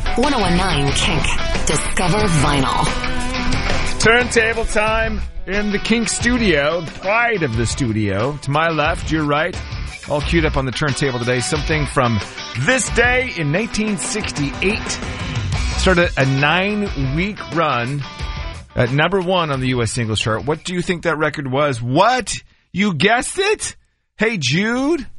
1019 Kink. Discover vinyl. Turntable time in the Kink studio. Pride of the studio. To my left, your right. All queued up on the turntable today. Something from this day in 1968. Started a 9-week run at number 1 on the U.S. singles chart. What do you think that record was? What? You guessed it? Hey Jude?